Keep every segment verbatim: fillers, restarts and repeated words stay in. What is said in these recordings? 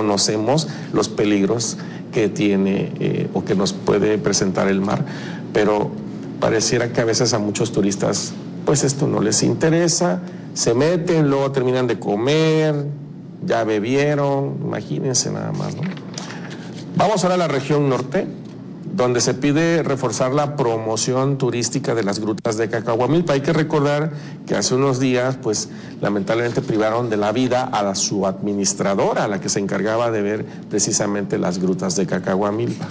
conocemos los peligros que tiene eh, o que nos puede presentar el mar, pero pareciera que a veces a muchos turistas pues esto no les interesa, se meten, luego terminan de comer, ya bebieron, imagínense nada más, ¿no? Vamos ahora a la región norte, donde se pide reforzar la promoción turística de las grutas de Cacahuamilpa. Hay que recordar que hace unos días, pues, lamentablemente privaron de la vida a la, su administradora, a la que se encargaba de ver precisamente las grutas de Cacahuamilpa.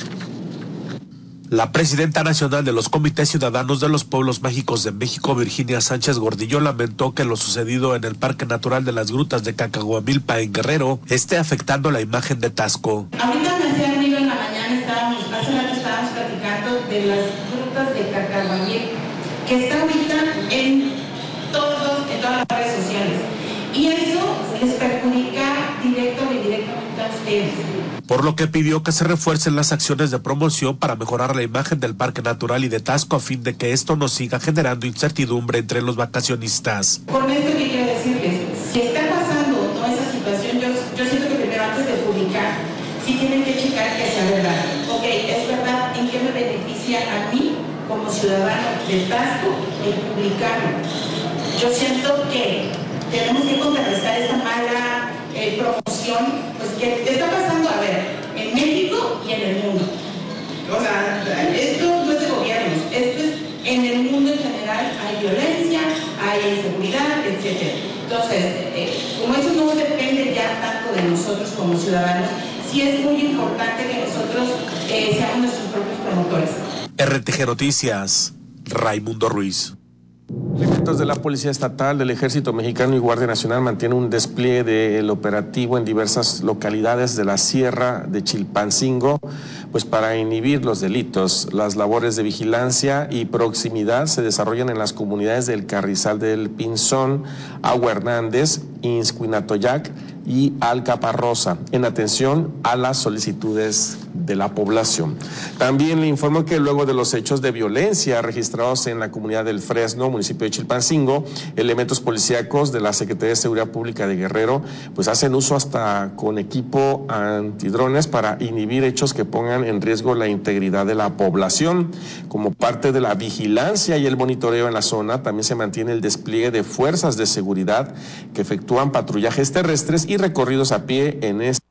La presidenta nacional de los Comités Ciudadanos de los Pueblos Mágicos de México, Virginia Sánchez Gordillo, lamentó que lo sucedido en el Parque Natural de las Grutas de Cacahuamilpa en Guerrero esté afectando la imagen de Taxco. Ahorita me hacía ruido en la mañana, estábamos, hace rato estábamos platicando de las grutas de Cacahuamilpa, que está ahorita en, todos, en todas las redes sociales. Y eso les perjudica directo o indirectamente a ustedes. Por lo que pidió que se refuercen las acciones de promoción para mejorar la imagen del Parque Natural y de Taxco a fin de que esto no siga generando incertidumbre entre los vacacionistas. Con esto que quiero decirles, si está pasando toda esa situación, yo, yo siento que primero antes de publicar, sí tienen que checar que sea verdad. Ok, es verdad, ¿en qué me beneficia a mí como ciudadano de Taxco el publicarlo? Yo siento que tenemos que contrarrestar esta mala eh, promoción, pues que está pasando, a ver, en México y en el mundo. O sea, esto no es de gobiernos, esto es en el mundo en general, hay violencia, hay inseguridad, etcétera. Entonces, eh, como eso no depende ya tanto de nosotros como ciudadanos, sí es muy importante que nosotros eh, seamos nuestros propios promotores. R T G Noticias, Raimundo Ruiz. Elementos de la Policía Estatal, del Ejército Mexicano y Guardia Nacional mantienen un despliegue del operativo en diversas localidades de la Sierra de Chilpancingo, pues para inhibir los delitos. Las labores de vigilancia y proximidad se desarrollan en las comunidades del Carrizal del Pinzón, Agua Hernández, Inscuinatoyac y Alcaparrosa, en atención a las solicitudes de la población. También le informo que luego de los hechos de violencia registrados en la comunidad del Fresno, municipio de Chilpancingo, elementos policíacos de la Secretaría de Seguridad Pública de Guerrero pues hacen uso hasta con equipo antidrones para inhibir hechos que pongan en riesgo la integridad de la población. Como parte de la vigilancia y el monitoreo en la zona, también se mantiene el despliegue de fuerzas de seguridad que efectúan patrullajes terrestres y recorridos a pie en este